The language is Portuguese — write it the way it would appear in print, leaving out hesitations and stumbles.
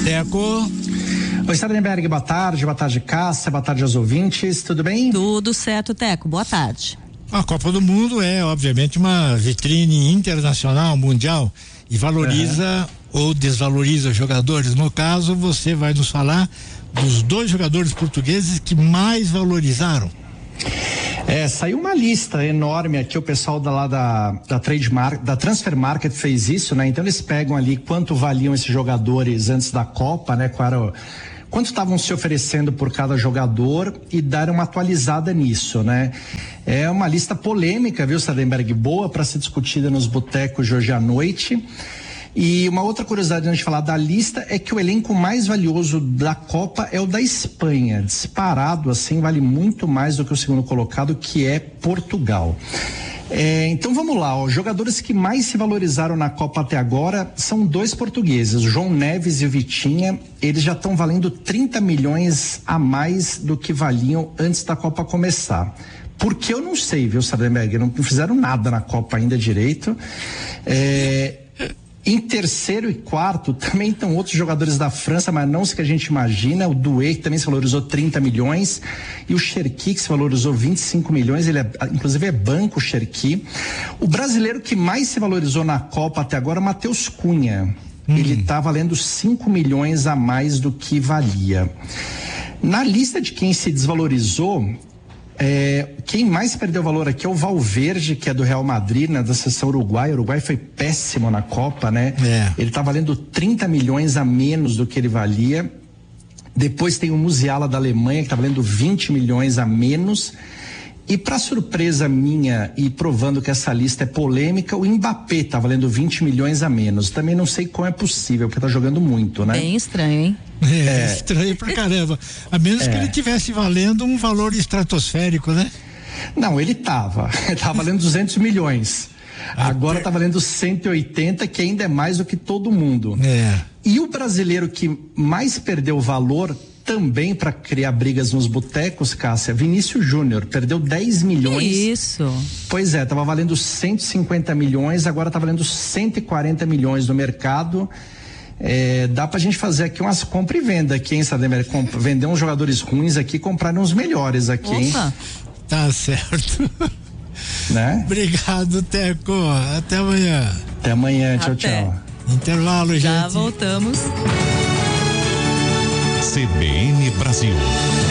Teco. Oi, Sardenberg, boa tarde Cássia, boa tarde aos ouvintes, tudo bem? Tudo certo, Teco, boa tarde. A Copa do Mundo é, obviamente, uma vitrine internacional, mundial, e valoriza ou desvaloriza os jogadores. No caso, você vai nos falar dos 2 jogadores portugueses que mais valorizaram. Saiu uma lista enorme aqui, o pessoal da Transfer Market fez isso, né? Então eles pegam ali quanto valiam esses jogadores antes da Copa, né? Quanto estavam se oferecendo por cada jogador e deram uma atualizada nisso, né? É uma lista polêmica, viu, Sardenberg? Boa para ser discutida nos botecos de hoje à noite. E uma outra curiosidade antes de falar da lista é que o elenco mais valioso da Copa é o da Espanha, disparado assim, vale muito mais do que o segundo colocado, que é Portugal. Então vamos lá, os jogadores que mais se valorizaram na Copa até agora são 2 portugueses, o João Neves e o Vitinha. Eles já estão valendo 30 milhões a mais do que valiam antes da Copa começar. Porque eu não sei, viu, Sardenberg, não fizeram nada na Copa ainda direito. Em terceiro e quarto também estão outros jogadores da França, mas não os que a gente imagina. O Doué, que também se valorizou 30 milhões, e o Cherki, que se valorizou 25 milhões, ele inclusive é banco, o Cherki. O brasileiro que mais se valorizou na Copa até agora é o Matheus Cunha. Ele está valendo 5 milhões a mais do que valia. Na lista de quem se desvalorizou, quem mais perdeu valor aqui é o Valverde, que é do Real Madrid, né, da seleção uruguaia. O Uruguai foi péssimo na Copa, né? Ele tá valendo 30 milhões a menos do que ele valia. Depois tem o Musiala da Alemanha, que tá valendo 20 milhões a menos. E para surpresa minha, e provando que essa lista é polêmica, o Mbappé tá valendo 20 milhões a menos. Também não sei como é possível, porque tá jogando muito, né? Bem estranho, hein? Estranho pra caramba. A menos que ele tivesse valendo um valor estratosférico, né? Não, ele tava valendo 200 milhões. Agora tá valendo 180, que ainda é mais do que todo mundo. E o brasileiro que mais perdeu valor também para criar brigas nos botecos, Cássia, Vinícius Júnior, perdeu 10 milhões. Isso. Pois é, tava valendo 150 milhões, agora tá valendo 140 milhões no mercado. Dá pra gente fazer aqui umas compra e venda aqui, hein, Sardenberg? Vender uns jogadores ruins aqui e comprar uns melhores aqui, hein? Tá certo. Né? Obrigado, Teco. Até amanhã. Até amanhã, tchau. Intervalo, gente. Já voltamos. CBN Brasil.